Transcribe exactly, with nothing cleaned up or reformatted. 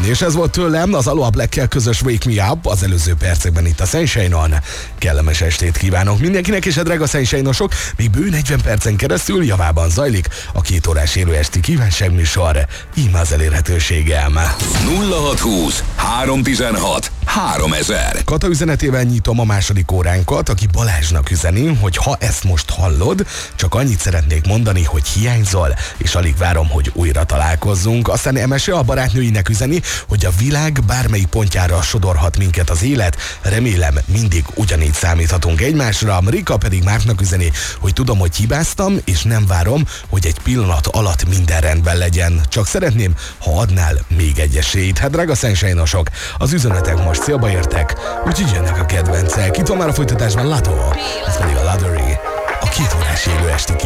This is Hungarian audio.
És ez volt tőlem az Aloha Black-kel közös Wake Me Up az előző percekben itt a Sunshine-on. Kellemes estét kívánok mindenkinek, és a drága Sunshine-osok, még bő negyven percen keresztül javában zajlik a két órás élő esti kívánságműsor. Íme az elérhetőségem. nulla hat húsz három tizenhat háromezer. Kata üzenetével nyitom a második óránkat, aki Balázsnak üzeni, hogy ha ezt most hallod, csak annyit szeretnék mondani, hogy hiányzol, és alig várom, hogy újra találkozzunk. Aztán Emese a barátnőinek üzeni, hogy a világ bármelyik pontjára sodorhat minket az élet, remélem mindig ugyanígy számíthatunk egymásra. Rika pedig Márknak üzeni, hogy tudom, hogy hibáztam, és nem várom, hogy egy pillanat alatt minden rendben legyen. Csak szeretném, ha adnál még egy esélyt. Hát drága Sunshine-osok, az üzenetek most célba értek, úgyhogy jönnek a kedvencek. Itt van már a folytatásban Lato, ez pedig a Ladory, a két órás élő esti